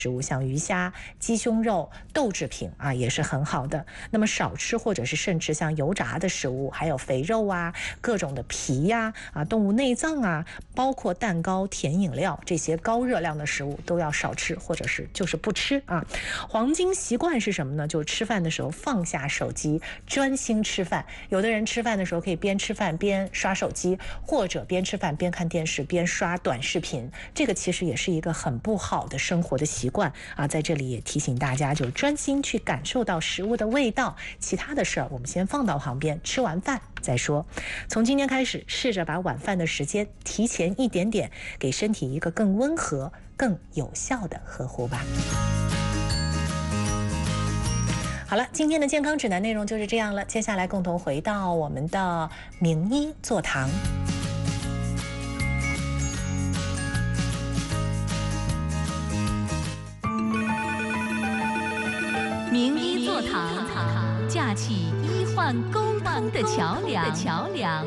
食物，像鱼虾、鸡胸肉、豆制品啊，也是很好的。那么少吃或者是甚至像油炸的食物，还有肥肉啊、各种的皮呀、动物内脏啊，包括蛋糕、甜饮料这些高热量的食物都要少吃，或者是就是不吃啊。黄金习惯是什么呢？就是吃饭的时候放下手机，专心吃饭。有的人吃饭的时候可以边吃饭边刷手机，或者边吃饭边看电视边刷短视频，这个其实也是一个很不好的生活的习惯啊。在这里也提醒大家，就专心去感受到食物的味道，其他的事儿我们先放到旁边，吃完饭再说。从今天开始，试着把晚饭的时间提前一点点，给身体一个更温和、更有效的呵护吧。好了，今天的健康指南内容就是这样了。接下来共同回到我们的名医座堂。 名医座堂，架起医患沟通的桥梁。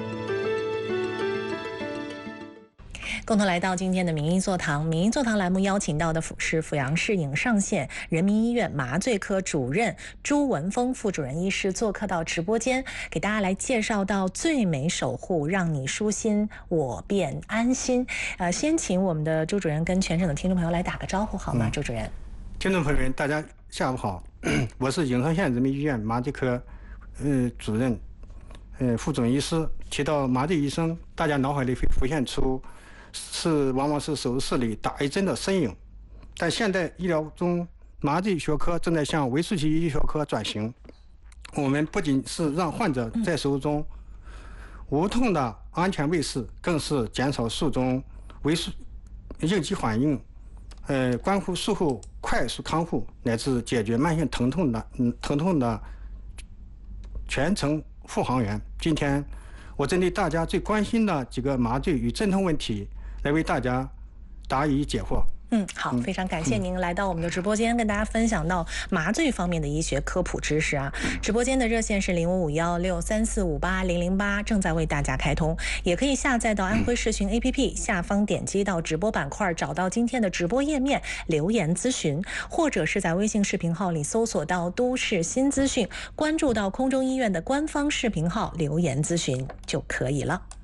共同来到今天的名医座堂。名医座堂栏目邀请到的是阜阳市颍上县人民医院麻醉科主任朱文峰副主任医师做客到直播间，给大家来介绍到最美守护，让你舒心我便安心。先请我们的朱主任跟全省的听众朋友来打个招呼好吗？朱主任。 听众朋友们，大家下午好，我是颍上县人民医院麻醉科主任副主任医师。提到麻醉医生，大家脑海里会浮现出往往是手术室里打一针的身影，但现代医疗中麻醉学科正在向围术期医学科转型。我们不仅是让患者在手术中无痛的安全卫士，更是减少术中应激反应，关乎术后快速康复乃至解决慢性疼痛的全程护航员。今天我针对大家最关心的几个麻醉与镇痛问题来为大家答疑解惑。 好，非常感谢您来到我们的直播间，跟大家分享到麻醉方面的医学科普知识啊。直播间的热线是055163458008，正在为大家开通，也可以下载到安徽视讯 APP， 下方点击到直播板块，找到今天的直播页面留言咨询，或者是在微信视频号里搜索到都市新资讯，关注到空中医院的官方视频号留言咨询就可以了。